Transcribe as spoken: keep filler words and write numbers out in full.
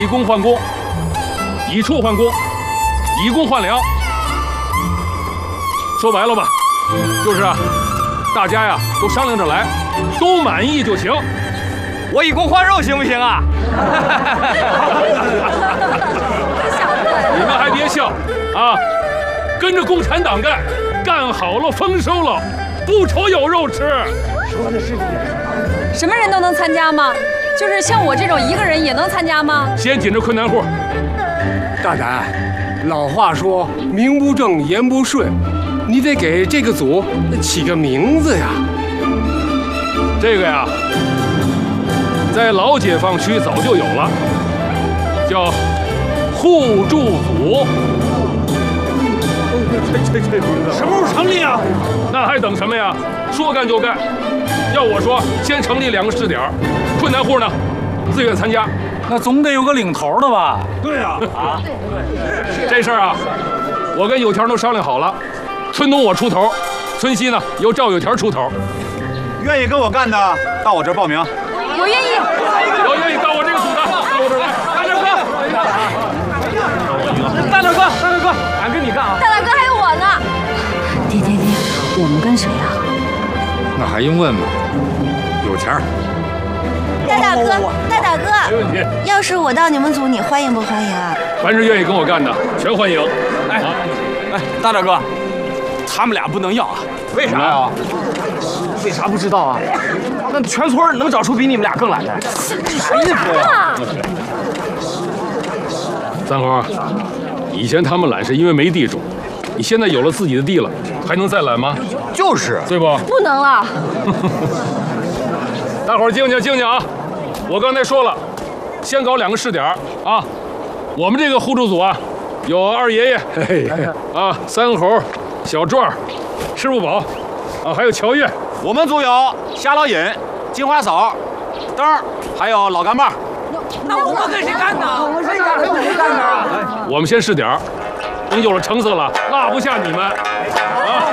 以工换工，以处换工，以工换粮。说白了吧，就是啊，大家呀都商量着来，都满意就行。 我以工换肉行不行啊？ 你们还别笑啊，跟着共产党干，干好了丰收了，不愁有肉吃。 说的是你。 什么人都能参加吗？就是像我这种一个人也能参加吗？ 先紧着困难户。 大胆，老话说名不正言不顺，你得给这个组起个名字呀。 这个呀，在老解放区早就有了，叫互助组。 这这这名字什么时候成立啊？那还等什么呀？说干就干。要我说，先成立两个试点，困难户呢，自愿参加。 那总得有个领头的吧？ 对呀， 啊， 这事儿啊，我跟有田都商量好了，村东我出头，村西呢由赵有田出头。 愿意跟我干的，到我这儿报名。 我愿意。 有愿意到我这个组的，到我这儿来。 大点哥，大点哥，大点哥，俺跟你干啊！ 大大哥还有我呢。 爹爹爹，我们跟谁啊？ 那还用问吗？有钱儿。 大大哥，大大哥， 没问题。 要是我到你们组，你欢迎不欢迎啊？ 凡是愿意跟我干的，全欢迎。 哎， 啊， 哎，大点哥，他们俩不能要啊！为啥呀？为啥不知道啊？那全村能找出比你们俩更懒的？啥意思呀？ 三猴，以前他们懒是因为没地种，你现在有了自己的地了，还能再懒吗？ 就是， 对不？ 不能了。 大伙儿静静静静啊！我刚才说了，先搞两个试点啊。我们这个互助组啊，有二爷爷，嘿嘿啊，三猴、小壮、吃不饱啊，还有乔越。 我们组有夏老尹、金花嫂、灯儿，还有老干妈。 那我们跟谁干呢？我们谁干？ 跟谁干呢？ 我们先试点，等有了成色了，落不下你们啊！